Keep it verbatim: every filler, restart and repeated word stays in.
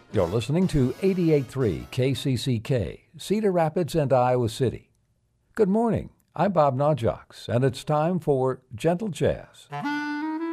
You're listening to eighty-eight point three K C C K, Cedar Rapids and Iowa City. Good morning. I'm Bob Najox, and it's time for Gentle Jazz.